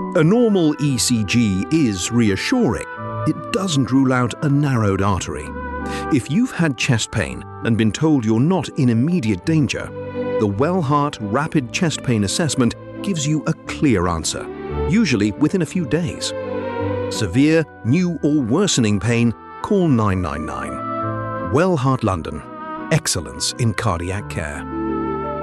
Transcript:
A normal ECG is reassuring. It doesn't rule out a narrowed artery. If you've had chest pain and been told you're not in immediate danger, the Wellheart Rapid Chest Pain Assessment gives you a clear answer, usually within a few days. Severe, new or worsening pain, call 999. Wellheart London. Excellence in cardiac care.